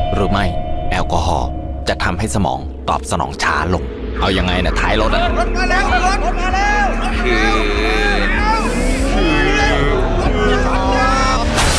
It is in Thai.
หรือไม่แอลกอฮอล์จะทำให้สมองตอบสนองช้าลงเอายังไงนะท้ายรถอะรถมาแล้วรถมาแล้วคือ